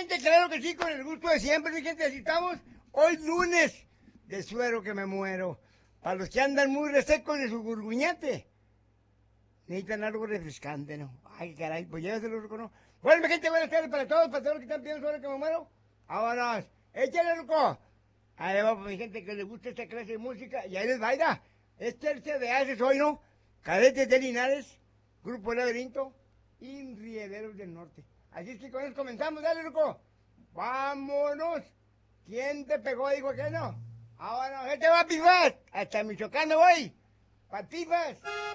gente, claro que sí, con el gusto de siempre, mi gente, así estamos. Hoy lunes de suero que me muero. Para los que andan muy resecos de su gurguñate, necesitan algo refrescante, ¿no? Ay, caray, pues lléveselo, Ruco, ¿no? Bueno, mi gente, buenas tardes para todos los que están pidiendo suero que me muero. Vámonos, échale, Ruco. Ahí va, mi gente, que les gusta esta clase de música, y ahí les baila. Este es el CDA hoy, ¿no? Cadetes de Linares, Grupo Laberinto y Riederos del Norte. Así es que con eso comenzamos, dale, Ruco. ¡Vámonos! ¿Quién te pegó? Dijo que no. Ahora, ¿qué te va a pifar? Hasta Michoacán me voy. ¡Patifas!